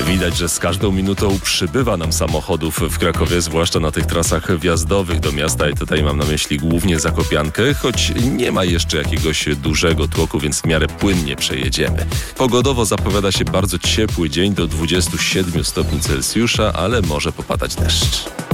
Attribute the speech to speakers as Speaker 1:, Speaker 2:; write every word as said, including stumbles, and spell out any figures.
Speaker 1: Widać, że z każdą minutą przybywa nam samochodów w Krakowie, zwłaszcza na tych trasach wjazdowych do miasta i tutaj mam na myśli głównie Zakopiankę, choć nie ma jeszcze jakiegoś dużego tłoku, więc w miarę płynnie przejedziemy. Pogodowo zapowiada się bardzo ciepły dzień do dwudziestu siedmiu stopni Celsjusza, ale może popadać deszcz.